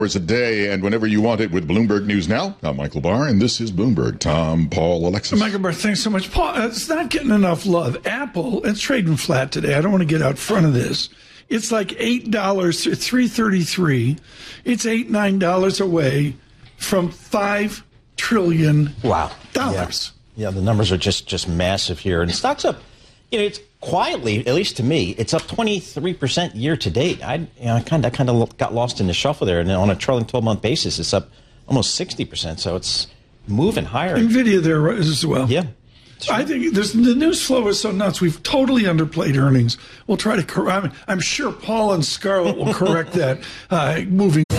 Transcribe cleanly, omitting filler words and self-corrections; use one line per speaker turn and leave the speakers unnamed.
A day and whenever you want it with Bloomberg News Now. I'm Michael Barr, and this is Bloomberg. Tom, Paul, Alexis.
Michael Barr, thanks so much. Paul, it's not getting enough love. Apple, it's trading flat today. I don't want to get out front of this. It's like $8, $3.33. It's $8-9 away from $5 trillion.
Wow. Yeah, the numbers are just massive here. And stock's up, it's quietly, at least to me, it's up 23% year to date. I kind of got lost in the shuffle there. And then on a trailing 12-month basis, it's up almost 60%. So it's moving higher.
NVIDIA there as well.
Yeah.
Sure. I think the news flow is so nuts. We've totally underplayed earnings. We'll try to correct. I'm sure Paul and Scarlett will correct that moving